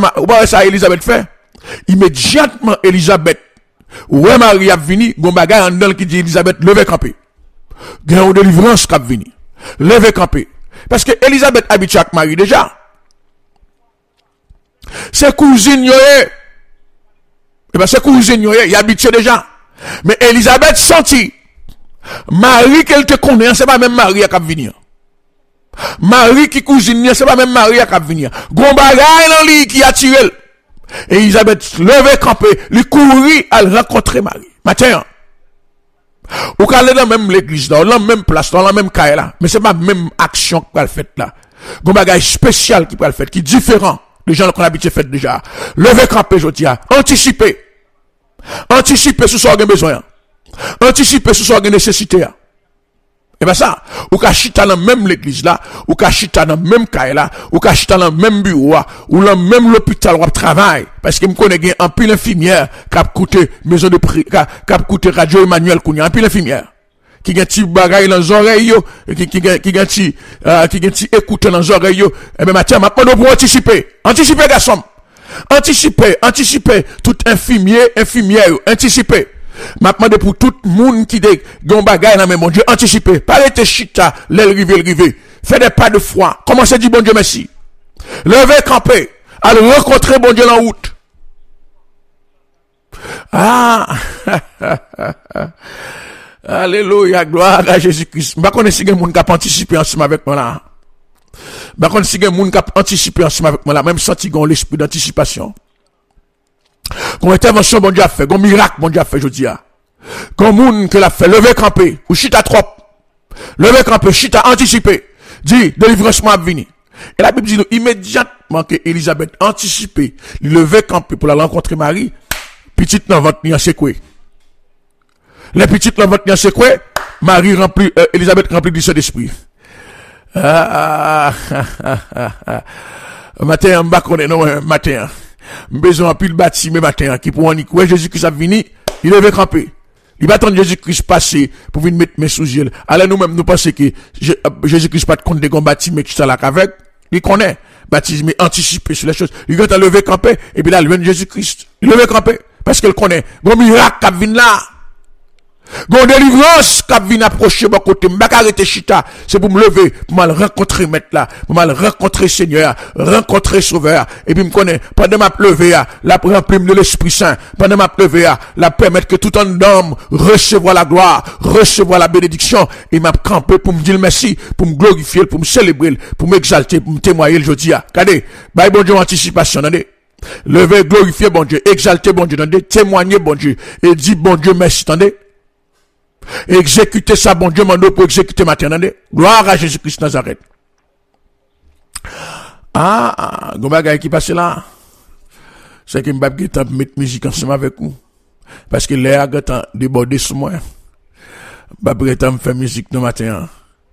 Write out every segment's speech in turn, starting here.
ou pas ça Elisabeth fait. Immédiatement Elisabeth ouais Marie a venu, gon bagay en dedans qui dit Elisabeth levez camper. Gain une délivrance qui a venu. Levez camper. Parce que Elisabeth habite avec Marie déjà. C'est cousine yoye. Et ben c'est cousine yoye, il habite déjà. Mais Elisabeth senti Marie qu'elle te connaît, c'est pas même Marie qui va venir. Marie qui cousine, c'est pas même Marie qui va venir. Gon bagay dans lui qui a tiré. Et Elisabeth levé campé, lui courir à rencontrer Marie. Matin. Ou qu'elle est dans même l'église dans la même place, dans la même caille là, mais c'est pas même action qu'elle fait là. Gon bagay spécial qui peut faire qui différent des gens qu'on habitué fait déjà. Levé campé je dis anticiper. Anticiper sur ce qu'on a besoin. Anticiper sur ce qu'on a nécessité. Et ben ça, ou ka chita dans même l'église là, ou ka chita dans même caille là, ou ka chita dans même bureau, ou dans même l'hôpital où travail, parce que me connais gen en pile infirmière qui a coûté maison de prix, qui a coûté radio Emmanuel Kounia, en pile infirmière qui gen ti bagay dans les oreilles yo, qui gen ti écouter dans les oreilles yo. Et ben matin m'a pas pour anticiper garçon. Anticiper tout infirmière, anticiper. M'a demandé pour tout le monde qui dit gon bagay dans mon Dieu anticiper. Pas rester chita l'el rive. Fais des pas de foi. Commencez à dire bon Dieu merci. Levez camper, allez rencontrer bon Dieu en route. Ah alléluia, gloire à Jésus-Christ. M'pa connait si gen moun k'ap anticiper ensemble avec moi là. M'pa connait si gen moun k'ap anticiper ensemble avec moi là, même senti gon l'esprit d'anticipation. Gon intervention bon Dieu a fait, gon miracle bon Dieu a fait jodi a. Gon moun que l'a fait lever camper ou chita trop. Lever camper, chita anticiper. Dit délivrance m'a venir. Et la Bible dit nous immédiatement que Elisabeth anticipé, lever camper pour la rencontrer Marie, petite dans ventre ni en secoué. Les petites dans ventre ni en secoué, Marie remplit Elisabeth remplit du Saint-Esprit. Matin m'ba connait non matin. Besoin pile bâti mais matin qui pour en quoi Jésus-Christ a venu, il devait camper. Il va attendre Jésus-Christ passer pour venir mettre mes sous yeux. Alors nous-mêmes nous pensons que Jésus-Christ pas de compte de gon bâti mais qui ça là qu'avec, il connaît baptisme anticiper sur les choses. Il va lever camper et puis là il vient Jésus-Christ. Il lever camper parce qu'il connaît gon miracle qui vient là. Gon délivrance qui vient approcher mon côté, m'pa arrêter chita, c'est pour me lever, pour mal rencontrer maître là, pour mal rencontrer Seigneur, rencontrer Sauveur, et puis me connaît, pendant m'a lever, la remplir de l'Esprit Saint, pendant m'a lever, la permettre que tout un homme recevoir la gloire, recevoir la bénédiction, et m'a camper pour me dire merci, pour me glorifier, pour me célébrer, pour m'exalter, pour me témoigner le jeudi. Regardez, bah bon Dieu anticipation, attendez. Lever, glorifier bon Dieu, exalter bon Dieu, attendez, témoigner bon Dieu, et dire bon Dieu merci, attendez. Exécuter ça, bon Dieu, mando pour exécuter matin, gloire à Jésus-Christ Nazareth. Gon bagay qui passe là, c'est que m'bab getan mettre musique ensemble avec vous, parce que l'air getan débordé sur moi. M'bab getan faire musique le matin.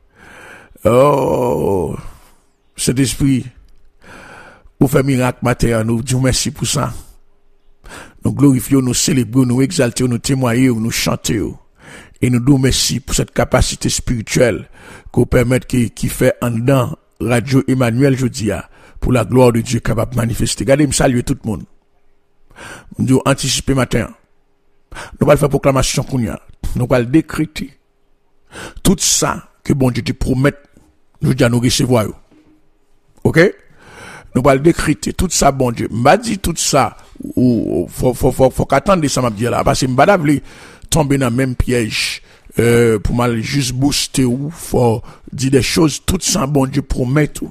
Oh, cet esprit, vous fait miracle matin, nous disons merci pour ça. Nous glorifions, nous célébrons, nous exaltons, nous témoignons, nous chantons. Et nous disons merci pour cette capacité spirituelle qu'on permet qui fait en dedans Radio Emmanuel Jodia pour la gloire de Dieu capable de manifester. Regardez, me saluer tout le monde. Nous disons anticiper matin. Nous allons faire proclamation qu'on y a. Nous allons décréter tout ça que bon Dieu te promet. Nous allons recevoir. Ok? Nous allons décréter tout ça, bon Dieu. M'a dit tout ça. Ou faut qu'attendre ça m'a dit là. Parce que m'a dit tomber dans le même piège pour mal juste booster ou faut dire des choses tout ça bon Dieu promet tout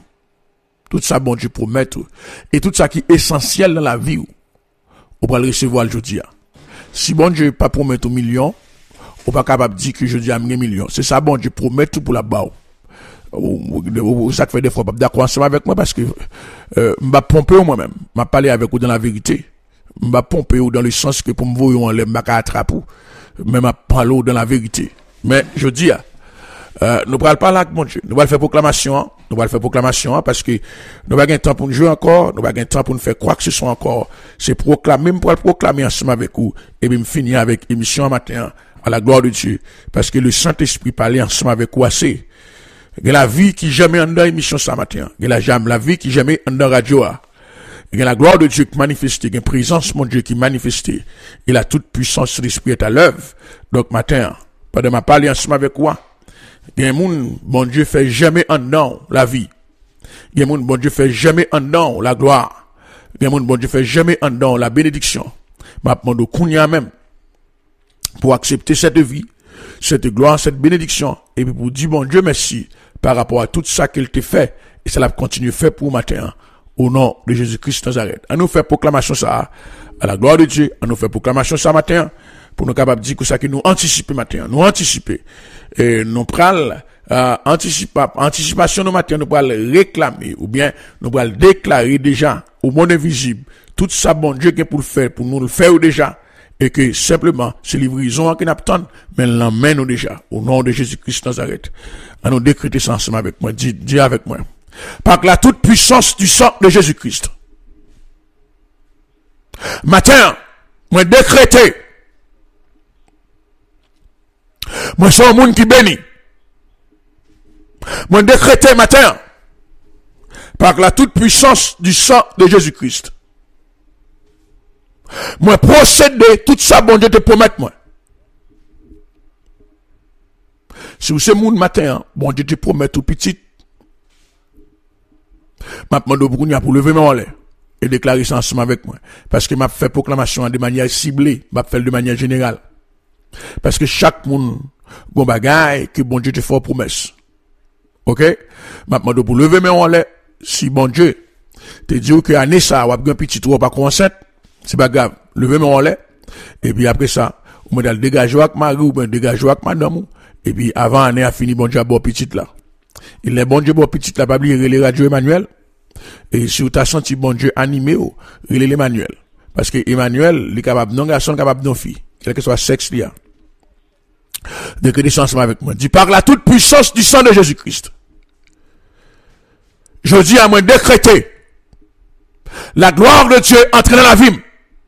et tout ça qui est essentiel dans la vie ou va le recevoir aujourd'hui. Si bon Dieu pas promet un million ou pas capable de dire que je dis à 1 million, c'est ça bon Dieu promet tout pour la bas ou ça fait des fois pas d'accord ensemble avec moi parce que m'a pomper moi-même m'a parlé avec vous dans la vérité m'a pomper dans le sens que pour me voir on l'aime pas attraper même à parler dans la vérité. Mais je dis, nous parlons pas là avec mon Dieu. Nous allons faire proclamation. Parce que nous n'avons pas de temps pour nous jouer encore. Nous n'avons pas de temps pour nous faire quoi que ce soit encore. C'est proclamer, pour le proclamer ensemble avec vous. Et puis, me finir avec émission matin à la gloire de Dieu. Parce que le Saint-Esprit parlait ensemble avec vous assez. Et la vie qui jamais en dans émission ça matin. Et la vie qui jamais en dans radio. Il y a la gloire de Dieu qui manifeste, il y a la présence mon Dieu qui manifeste, et la toute puissance de l'esprit est à l'œuvre. Donc, matin, pendant ma parler ensemble avec moi, il y a un monde, bon Dieu fait jamais en dedans la vie. Il y a un monde, bon Dieu fait jamais en dedans la gloire. Il y a un monde, bon Dieu fait jamais en dedans la bénédiction. Ma demande au Kounia même, pour accepter cette vie, cette gloire, cette bénédiction, et puis pour dire bon Dieu merci, par rapport à tout ça qu'il t'a fait, et ça l'a continué faire pour matin, au nom de Jésus-Christ Nazareth. À nous faire proclamation ça, à la gloire de Dieu, à nous faire proclamation ça matin, pour nous capables de dire que ça que nous anticiper matin, nous anticiper, et nous pral, anticipation nous matin, nous pral réclamer, ou bien, nous pral déclarer déjà, au monde invisible, tout ça bon Dieu qui est pour le faire, pour nous le faire déjà, et que simplement, c'est livraison qui n'attend, mais l'emmène déjà, au nom de Jésus-Christ Nazareth. À nous décréter ça ensemble avec moi, dis avec moi. Par la toute puissance du sang de Jésus-Christ. Matin, moi décréter, moi suis un monde qui bénit. Moi décréter matin, par la toute puissance du sang de Jésus-Christ. Moi procéder tout ça bon Dieu te promet moi. Si vous savez mon matin, bon Dieu te promet tout petit. M'a demandé pour lever mon l'air et déclarer ça ensemble avec moi parce que m'a fait proclamation de manière ciblée, m'a fait de manière générale. Parce que chaque monde bon bagaille que bon Dieu te fait promesse. OK? M'a demandé pour lever mon l'air si bon Dieu te dit que année ça ou un petit ou pas enceinte. C'est pas grave, levez mon lait, et puis après ça, on va le dégager avec Marie, ou bien dégager avec madame, et puis avant l'année a fini, bon Dieu, bon petit là. Il est bon Dieu, bon petit là, pas oublier les radio Emmanuel, et si vous t'as senti bon Dieu animé, relais Emmanuel. Parce que Emmanuel, il est capable, non garçon, capable, non fille, quel que soit sexe, il y a. Décréter ensemble avec moi. Dis par la toute puissance du sang de Jésus-Christ. Je dis à moi décréter la gloire de Dieu entre dans la vie.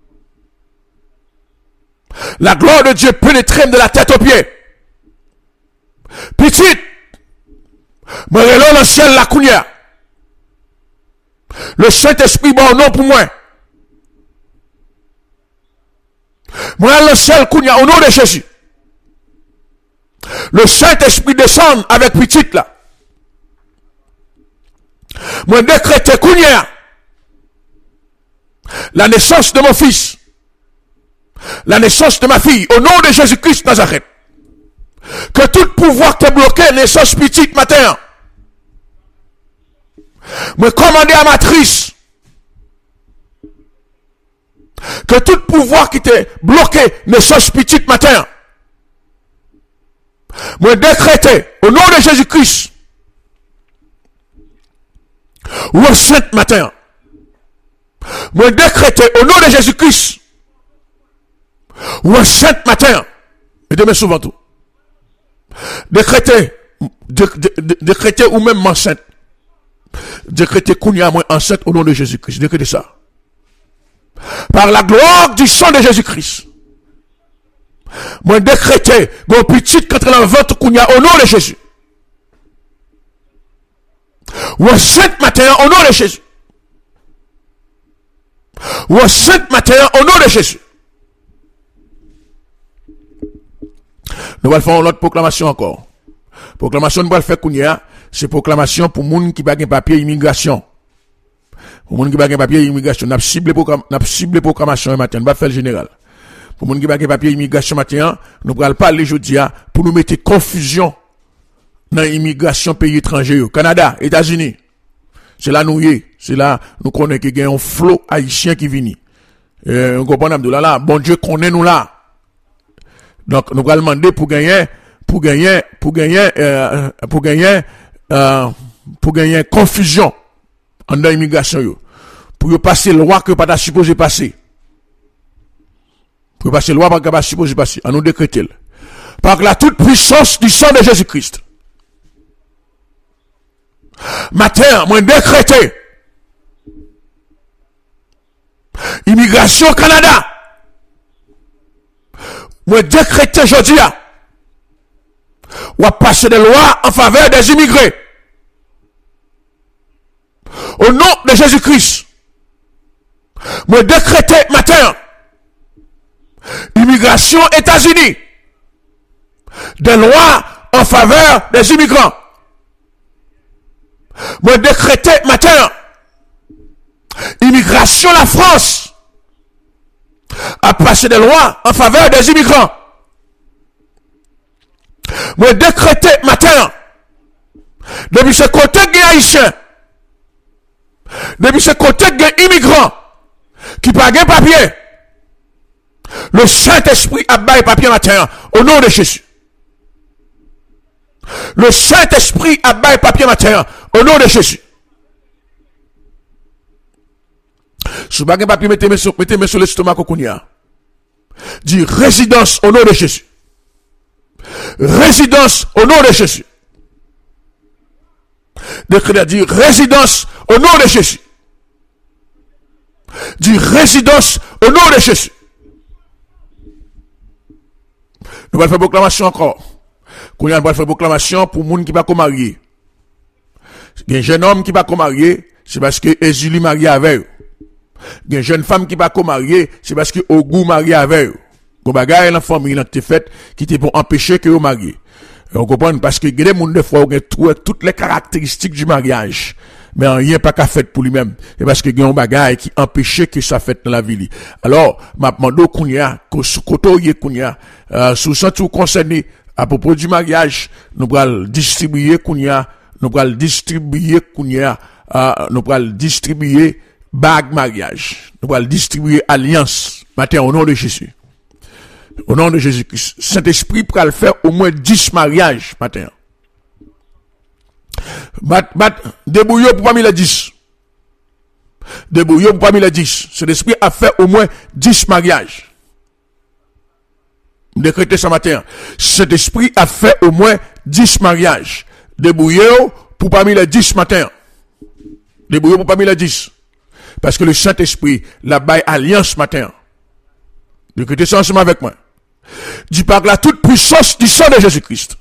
La gloire de Dieu pénétre de la tête aux pieds. Petite, moi relève le ciel la counia. Le Saint-Esprit bon nom pour moi. Moi le ciel counia au nom de Jésus. Le Saint-Esprit descend avec petite là. Moi décrète counia la naissance de mon fils. La naissance de ma fille, au nom de Jésus-Christ Nazareth. Que tout pouvoir te bloqué, naissance petite matin. Me commander à matrice. Que tout pouvoir qui te bloqué, naissance petite matin. Me décréter, au nom de Jésus-Christ. Ou enceinte matin. Me décréter, au nom de Jésus-Christ. Ou enceinte matin, et demain souvent tout. Décréter ou même enceinte. Décréter qu'on y a moins enceinte au nom de Jésus-Christ. Décréter ça. Par la gloire du sang de Jésus-Christ. Moi décréter, mon petit contre la vente qu'on y a au nom de Jésus. Ou enceinte matin au nom de Jésus. Ou enceinte matin au nom de Jésus. Nous allons faire une autre proclamation encore. Proclamation nous allons faire kounia, c'est proclamation pour moun qui pas de papier immigration. Pour moun qui pas de papier immigration, n'a ciblé proclamation matin, nous va faire le général. Pour moun qui pas de papier immigration matin, nous allons parler aujourd'hui pour nous mettre confusion dans l'immigration pays étrangers, Canada, États-Unis. C'est là nous y, c'est là nous connaissons qu'il y a un flot haïtien qui vient. On comprend là, bon Dieu connaît nous là. Donc, nous allons demander pour gagner confusion en dans l'immigration, pour passer loi que pas supposé passer. Pour passer loi que pas supposé passer. À nous décréter. Par la toute puissance du sang de Jésus-Christ. Matin, moi décréter. Immigration Canada. Moi décréter aujourd'hui, ou à passer des lois en faveur des immigrés. Au nom de Jésus-Christ. Moi décréter matin immigration États-Unis. Des lois en faveur des immigrants. Moi décréter matin immigration la France a passé des lois en faveur des immigrants. Moi décréter matin depuis ce côté des haïtiens, depuis ce côté des immigrants qui pas de papier, le Saint-Esprit a baillé papier matin au nom de Jésus. Le Saint-Esprit a baillé papier matin au nom de Jésus. Si vous n'avez pas de papier, mettez-moi sur l'estomac Kokunia. Dis résidence au nom de Jésus. Résidence au nom de Jésus. Décret dit résidence au nom de Jésus. Dit résidence au nom de Jésus. Nous allons faire proclamation encore. Qu'on y a faire proclamation pour les gens qui ne sont pas mariés. Il y a un jeune homme qui ne sont pas marié, c'est parce que Ezuli marié avec eux. Il y a une jeune femme qui ne sont pas mariée, c'est parce que Ogou marié avec eux. Qu'on bagaille la famille qui été faite, qui était pour empêcher que vous mariez. On comprend parce que il y a des gens de fois qui ont toutes les caractéristiques du mariage. Mais rien pas qu'à fait pour lui-même. Et parce que il y a un bagage qui empêchait que ça fait dans la vie. Alors, m'a demandé kounya, que sous kotoye kounya, sous sentou concerné à propos du mariage, nous allons distribuer kounya, nous allons distribuer kounya, nous allons distribuer bague mariage. Nous allons distribuer alliance, matin au nom de Jésus. Au nom de Jésus-Christ. Saint-Esprit pour le faire au moins 10 mariages, matin. Débrouillez pour parmi les 10. Débrouillez pour parmi les 10. Saint-Esprit a fait au moins 10 mariages. Décrétez ce matin. Saint-Esprit a fait au moins 10 mariages. Débrouillez pour parmi les 10 matin. Débrouillez pour parmi les 10. Parce que le Saint-Esprit, la baille alliance matin. Décrétez ça ensemble avec moi. Dis par la toute puissance du sang de Jésus-Christ.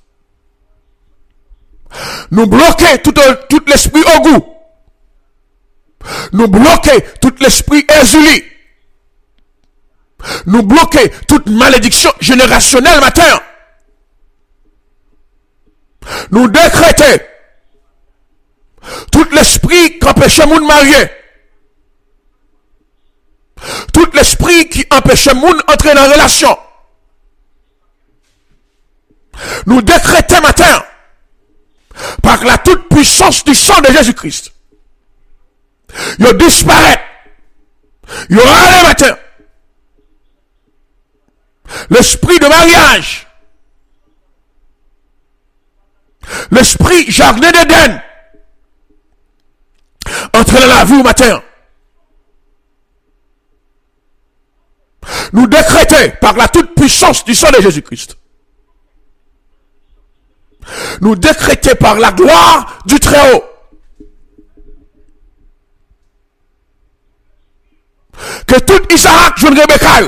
Nous bloquer tout l'esprit au goût. Nous bloquer tout l'esprit Ezuli. Nous bloquer toute malédiction générationnelle matin. Nous décréter tout l'esprit qui empêche moun marier. Tout l'esprit qui empêche moun entrer dans la relation. Nous décréter matin par la toute puissance du sang de Jésus-Christ. Il disparaît. Il aura le matin. L'esprit de mariage. L'esprit jardin d'Éden. Entre dans la vie au matin. Nous décréter par la toute puissance du sang de Jésus-Christ. Nous décréter par la gloire du Très-Haut. Que tout Isaac, jeune Rebecca,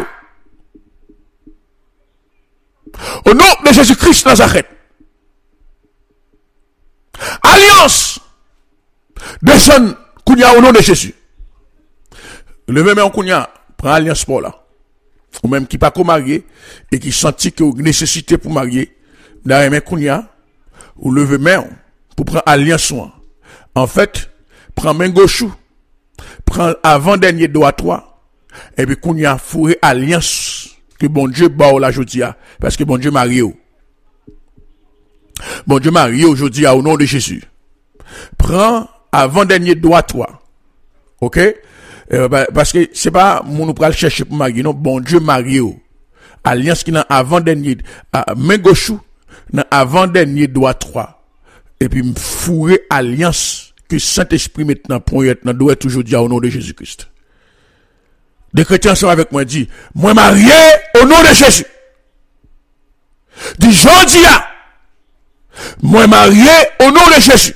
au nom de Jésus-Christ Nazareth, alliance de jeunes Kounia au nom de Jésus. Le même en Kounia prend alliance pour là. Ou même qui pas marié et qui sentit que vous nécessité pour marier, dans les Kounia, ou lever main pour prendre alliance. En fait, prends main gauche, prends avant-dernier doigt toi, et puis qu'on y a fourré alliance que bon Dieu bat la jodia, parce que bon Dieu marie. Bon Dieu marie aujourd'hui au nom de Jésus. Prends avant-dernier doigt toi. OK? Parce que c'est pas mon pral chercher pour marier, non, bon Dieu marie. Alliance qui n'a avant-dernier, main gauche, dans avant-dernier doigt 3. Et puis, me fourrer alliance que Saint-Esprit maintenant pour être doit toujours dire au nom de Jésus-Christ. Des chrétiens sont avec moi, dit, moi marié au nom de Jésus. Dit, Jodia, moi marié au nom de Jésus.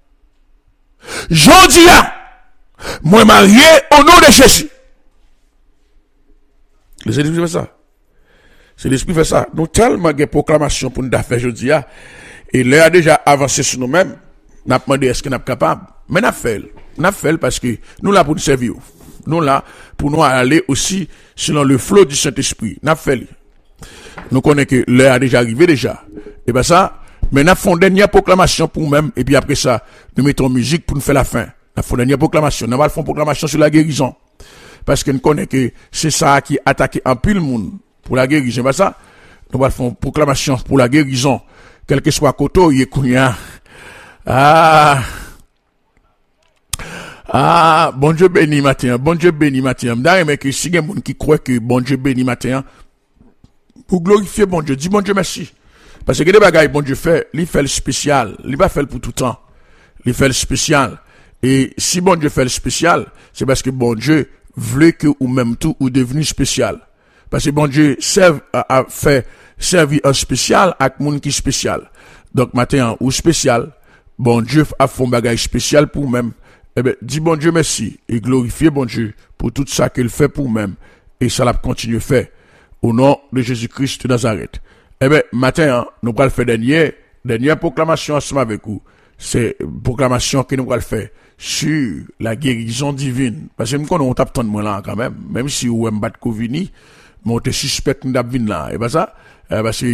Jodia, moi marié au nom de Jésus. Le Saint-Esprit fait ça. C'est l'esprit fait ça. Nous tellement de proclamation pour nous faire aujourd'hui. Et l'heure a déjà avancé sur nous-mêmes. Nous avons demandé est-ce qu'on est capable. Mais nous avons fait parce que nous là pour nous servir. Nous nous là, pour nous aller aussi selon le flot du Saint-Esprit. N'a fait. Nous connaissons que l'heure a déjà arrivé déjà. Et ben ça, mais nous faisons une dernière proclamation pour nous-mêmes, et puis après ça, nous mettons musique pour nous faire la fin. Nous faisons une dernière proclamation. Nous allons faire une proclamation sur la guérison. Parce que nous connaissons que c'est ça qui attaque un pile monde pour la guérison. Ben ça, nous allons faire une proclamation pour la guérison. Quel que soit côté, il y a bon Dieu béni matin, bon Dieu béni matin. D'ailleurs, mais que si il y a des gens qui croient que bon Dieu béni matin, pour glorifier bon Dieu, dis bon Dieu merci. Parce que des bagailles bon Dieu fait, il fait le spécial, il pas fait pour tout temps. Il fait le spécial. Et si bon Dieu fait le spécial, c'est parce que bon Dieu voulait que ou même tout ou devenu spécial. Parce que bon Dieu a fait servir un spécial avec monde qui spécial. Donc matin ou spécial, bon Dieu a fait un bagage spécial pour même. Eh ben, dis bon Dieu merci et glorifiez bon Dieu pour tout ça qu'il fait pour même. Et ça l'a continué faire. Au nom de Jésus-Christ de Nazareth. Eh ben, matin, nous allons faire dernière proclamation ensemble avec vous. C'est proclamation que nous allons faire sur la guérison divine. Parce que nous connaissons tape tant de moi là quand même si vous aimez battre Covid, mais on te suspecte nous d'abvin là. Et ben ça, parce que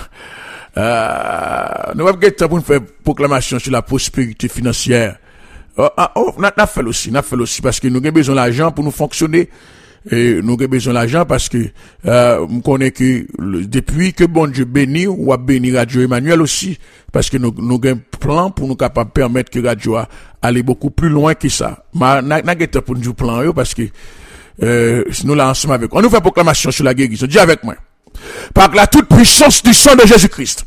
nous allons faire pour faire proclamation sur la prospérité financière. N'a fait aussi parce que nous avons besoin d'argent pour nous fonctionner. Et nous avons besoin d'argent parce que nous connaissons que depuis que bon Dieu bénit, ou a béni Radio Emmanuel aussi, parce que nous avons un plan pour nous capables permettre que Radio aller beaucoup plus loin que ça. Mais n'a pour nous plan parce que nous là ensemble avec. On nous fait proclamation sur la guérison. Dis avec moi. Par la toute puissance du sang de Jésus-Christ.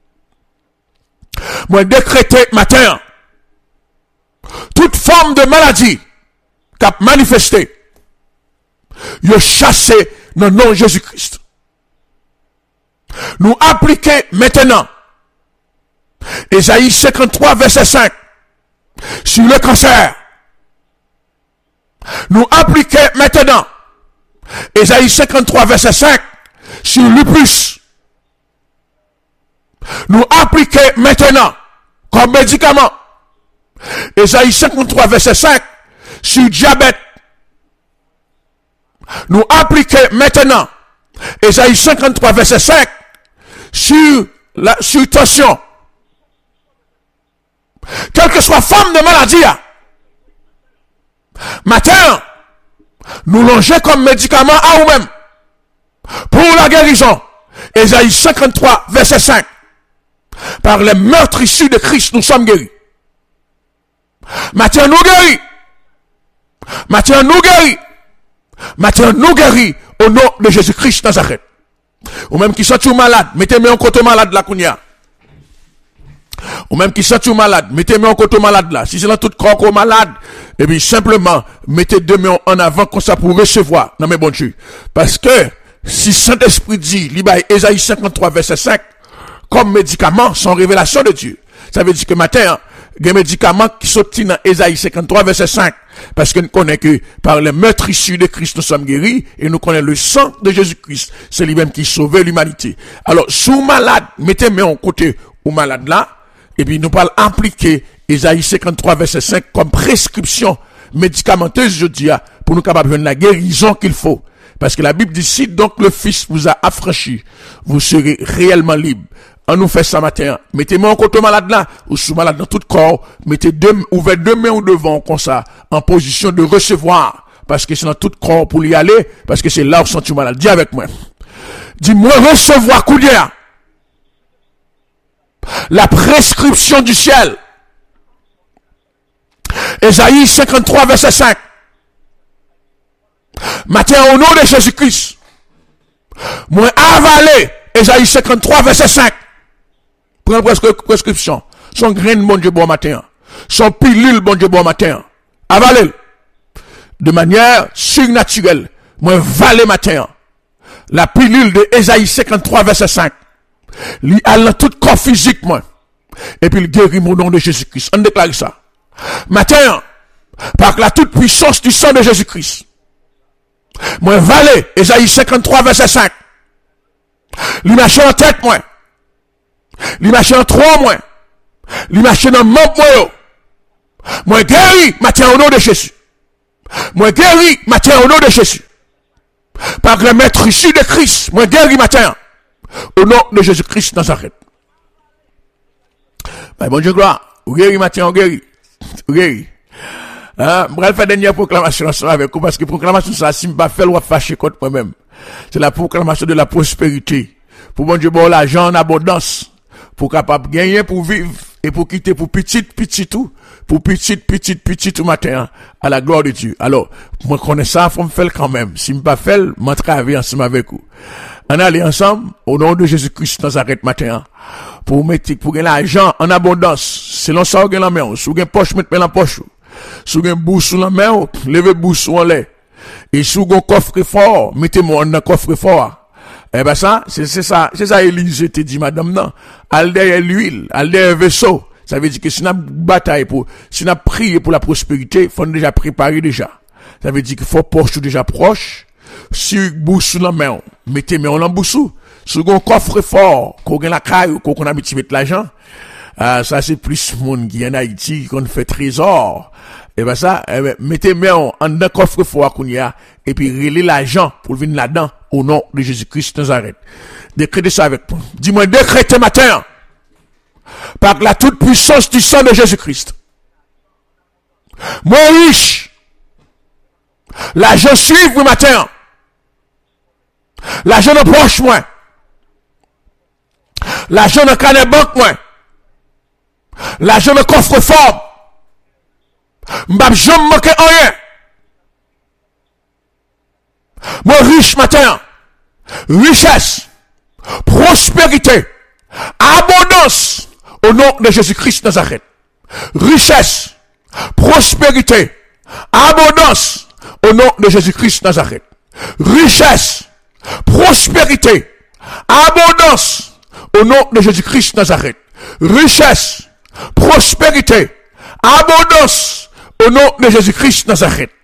Moi décréter matin toute forme de maladie qui a manifesté. Yo chassé dans le nom de Jésus-Christ. Nous appliquons maintenant Ésaïe 53 verset 5 sur le cancer. Nous appliquons maintenant Ésaïe 53 verset 5 sur le lupus. Nous appliquons maintenant comme médicament Ésaïe 53 verset 5 sur diabète. Nous appliquons maintenant Ésaïe 53 verset 5 sur tension. Quelle que soit forme de maladie, matin, nous longeons comme médicament à nous-mêmes pour la guérison. Ésaïe 53 verset 5. Par les meurtres issus de Christ, nous sommes guéris. Matin, nous guéris. Matin, nous guéris. Matin, nous guéris au nom de Jésus-Christ Nazareth. Ou même qui sont malade, mettez-moi en côté malade là, Kounia. Ou même qui sont malade, mettez-moi en côté malade là. Si c'est dans tout corps malade, et puis simplement, mettez deux mains en avant comme ça pour recevoir. Non mais bon Dieu. Parce que, si Saint-Esprit dit, Ésaïe 53 verset 5, comme médicament, sans révélation de Dieu. Ça veut dire que matin, il y a des médicaments qui sont dans Ésaïe 53 verset 5. Parce que nous connaissons que par les meurtres issus de Christ, nous sommes guéris. Et nous connaissons le sang de Jésus-Christ. C'est lui-même qui sauve l'humanité. Alors, sous malade, mettez-moi en côté au malade là. Et puis, nous parlons appliquer Ésaïe 53 verset 5 comme prescription médicamenteuse, je dis, pour nous capables de la guérison qu'il faut. Parce que la Bible dit, si donc le Fils vous a affranchi, vous serez réellement libre. On nous fait ça matin. Mettez-moi en côté malade là, ou sous malade dans tout corps. Mettez ouvrez deux mains au devant, comme ça, en position de recevoir. Parce que c'est dans tout corps pour y aller, parce que c'est là où sont malade. Dis avec moi. Dis-moi recevoir, coulière. La prescription du ciel. Ésaïe 53 verset 5. Matin au nom de Jésus-Christ. Moi avalé Ésaïe 53 verset 5. Prends prescription. Son grain bon Dieu bon matin. Son pilule bon Dieu bon matin. Avalé. De manière surnaturelle. Moi valé matin. La pilule de Ésaïe 53 verset 5. Lui allant tout corps physique moi. Et puis il guérit mon nom de Jésus-Christ. On déclare ça. Matin, par la toute puissance du sang de Jésus-Christ. Moi valé Ésaïe 53 verset 5. Lui marche en tête moi. Lui marche en trois moi. Lui marche dans mon moi. Moi guéri matin au nom de Jésus. Moi guéri matin au nom de Jésus. Par le maître issu de Christ, moi guéri matin au nom de Jésus-Christ Nazareth. Ben, bon Dieu gloire, ou guéri matin, ou guéri. Ou guéri. Hein, je vais faire dernière proclamation ensemble avec vous, parce que proclamation ça, si je ne pas faire, je vais fâcher contre moi-même. C'est la proclamation de la prospérité. Pour bon Dieu, bon l'argent en abondance. Pour capable gagner, pour vivre, et pour quitter, pour petit tout. Pour petit tout matin, à la gloire de Dieu. Alors, moi, connais ça, faut me faire quand même. Si je ne pas faire, je vais travailler ensemble avec vous. On aller ensemble, au nom de Jésus-Christ, Nazareth matin, pour mettre, pour gagner l'argent en abondance, selon ça, vous gagnez la main, si vous gagnez poche, mettez la poche. Si vous gagnez bouche sous la main, levez bouche en l'air. Et si vous gagnez coffre fort, mettez-moi dans coffre fort. Eh ben ça, c'est ça Élise te dit, madame, non. Al derrière l'huile, al derrière vaisseau. Ça veut dire que si on a bataille si on a prié pour la prospérité, faut déjà préparer déjà. Ça veut dire qu'il faut poche déjà proche. Si bouche sous la main, mettez main en bouche sous. Si vous avez un coffre fort, qu'on a la caille, qu'on a mis l'argent, ça c'est plus monde qui en Haïti, qu'on fait trésor. Et ben ça, mettez main en un coffre fort qu'on y a, et puis relais l'argent pour venir là-dedans, au nom de Jésus-Christ Nazareth. Décrétez ça avec moi. Dis-moi, décrétez matin, par la toute puissance du sang de Jésus-Christ. Moi riche, l'argent suive le matin. L'argent de poche moins. L'argent de canne banque moins. L'argent de coffre fort. M'bap jamais manqué rien. Moi riche matin. Richesse. Prospérité. Abondance. Au nom de Jésus-Christ Nazareth. Richesse. Prospérité. Abondance. Au nom de Jésus-Christ Nazareth. Richesse. Prospérité. Abondance. Au nom de Jésus-Christ Nazareth. Richesse. Prospérité. Abondance. Au nom de Jésus-Christ Nazareth.